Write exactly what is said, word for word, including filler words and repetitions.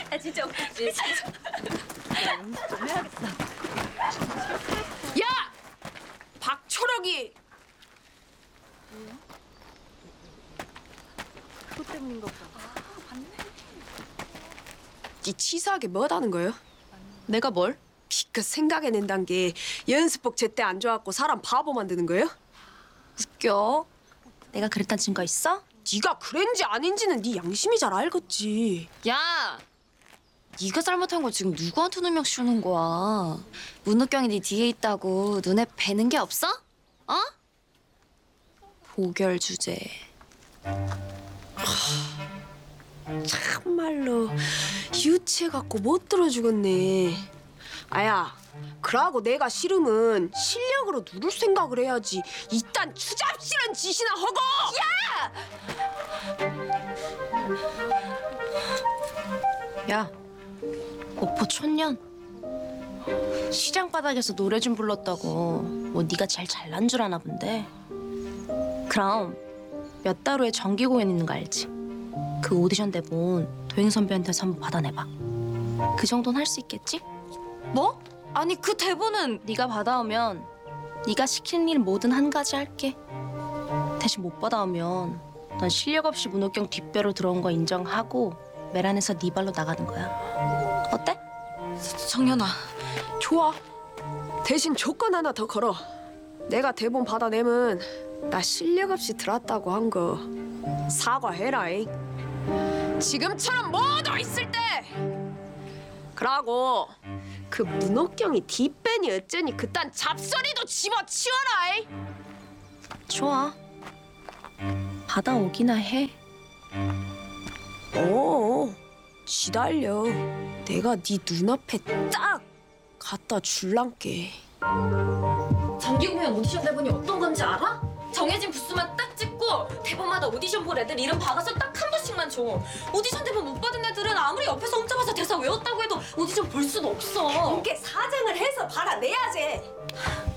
아 진짜 웃기지. 야! 박초록이! 그것 때문인가 보다. 니 치사하게 뭐하다는 거요? 내가 뭘? 피크 생각해낸단 게 연습복 제때 안 좋아갖고 사람 바보 만드는 거요? 웃겨. 내가 그랬단 증거 있어? 네가 그랬는지 아닌지는 네 양심이 잘 알겠지. 야! 네가 잘못한 거 지금 누구한테 누명 씌우는 거야? 문옥경이 네 뒤에 있다고 눈에 뵈는 게 없어? 어? 보결 주제. 참말로 유치해갖고 못 들어주겠네. 아야, 그러고 내가 싫으면 실력으로 누를 생각을 해야지. 이딴 추잡스런 짓이나 하고! 야, 오포 촌년. 시장 바닥에서 노래 좀 불렀다고 뭐 네가 제일 잘난 줄 아나 본데. 그럼 몇 달 후에 정기 공연 있는 거 알지? 그 오디션 대본 도영 선배한테서 한번 받아내봐. 그 정도는 할 수 있겠지? 뭐? 아니 그 대본은 네가 받아오면 네가 시키는 일 뭐든 한 가지 할게. 대신 못 받아오면 넌 실력 없이 문옥경 뒷배로 들어온 거 인정하고 메란에서 네 발로 나가는 거야. 어때? 정연아. 좋아. 대신 조건 하나 더 걸어. 내가 대본 받아내면 나 실력 없이 들었다고 한 거 사과해라잉. 지금처럼 모두 있을 때. 그러고 그 문옥경이 뒷배니 어쩌니 그딴 잡소리도 집어치워라잉. 좋아. 받아오기나 해. 어, 기다려. 내가 네 눈앞에 딱 갖다 줄란게. 정기 공연 오디션 대본이 어떤 건지 알아? 정해진 부스만 딱 찍고 대본마다 오디션 볼 애들 이름 박아서 딱 한 부씩만 줘. 오디션 대본 못 받은 애들은 아무리 옆에서 훔쳐봐서 대사 외웠다고 해도 오디션 볼 수도 없어. 이게 사정을 해서 받아내야지.